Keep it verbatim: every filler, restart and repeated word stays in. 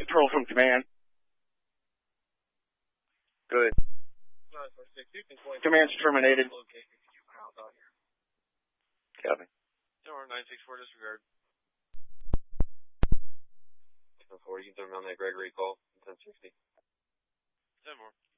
Control from command. Good. Command's terminated. Copy. Tower nine six four, disregard. ten four, you can throw me on that Gregory call. ten sixty. ten more.